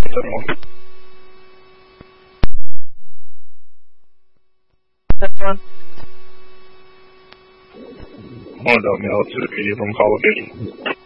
on. This one? One of them, to the PD from Call of Duty.